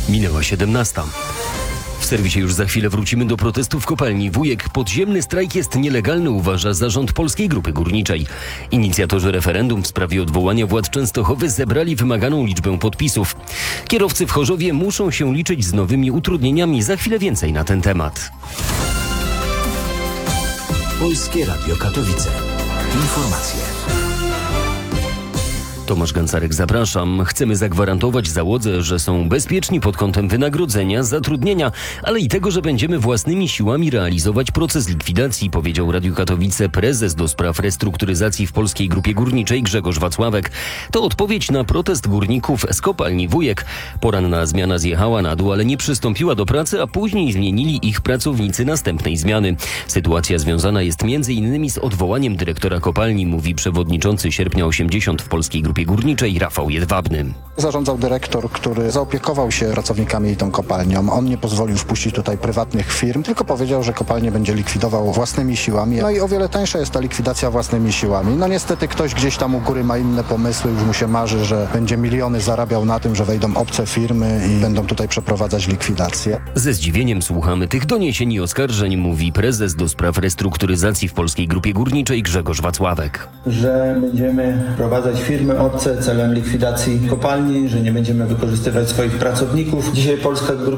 Minęła 17. W serwisie już za chwilę wrócimy do protestów w kopalni Wujek. Podziemny strajk jest nielegalny, uważa zarząd Polskiej Grupy Górniczej. Inicjatorzy referendum w sprawie odwołania władz Częstochowy zebrali wymaganą liczbę podpisów. Kierowcy w Chorzowie muszą się liczyć z nowymi utrudnieniami. Za chwilę więcej na ten temat. Polskie Radio Katowice. Informacje. Tomasz Gancarek, zapraszam. Chcemy zagwarantować załodze, że są bezpieczni pod kątem wynagrodzenia, zatrudnienia, ale i tego, że będziemy własnymi siłami realizować proces likwidacji, powiedział Radiu Katowice prezes do spraw restrukturyzacji w Polskiej Grupie Górniczej Grzegorz Wacławek. To odpowiedź na protest górników z kopalni Wujek. Poranna zmiana zjechała na dół, ale nie przystąpiła do pracy, a później zmienili ich pracownicy następnej zmiany. Sytuacja związana jest m.in. z odwołaniem dyrektora kopalni, mówi przewodniczący Sierpnia 80 w Polskiej Grupie Górniczej Rafał Jedwabny. Zarządzał dyrektor, który zaopiekował się pracownikami i tą kopalnią. On nie pozwolił wpuścić tutaj prywatnych firm, tylko powiedział, że kopalnię będzie likwidował własnymi siłami. No i o wiele tańsza jest ta likwidacja własnymi siłami. No niestety ktoś gdzieś tam u góry ma inne pomysły, już mu się marzy, że będzie miliony zarabiał na tym, że wejdą obce firmy i będą tutaj przeprowadzać likwidację. Ze zdziwieniem słuchamy tych doniesień i oskarżeń, mówi prezes do spraw restrukturyzacji w Polskiej Grupie Górniczej Grzegorz Wacławek. Że będziemy wprowadzać firmy obce celem likwidacji kopalni, że nie będziemy wykorzystywać swoich pracowników. Dzisiaj Polska Grupa